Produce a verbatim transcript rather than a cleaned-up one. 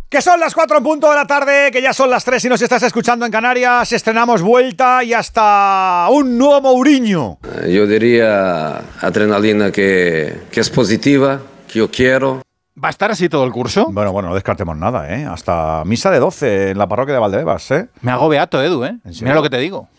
Que son las cuatro en punto de la tarde, que ya son las tres si nos estás escuchando en Canarias. Estrenamos Vuelta y hasta un nuevo Mourinho. Yo diría adrenalina que, que es positiva, que yo quiero. ¿Va a estar así todo el curso? Bueno, bueno, no descartemos nada, ¿eh? Hasta misa de doce en la parroquia de Valdebebas, ¿eh? Me hago beato, Edu, ¿eh? Mira lo que te digo.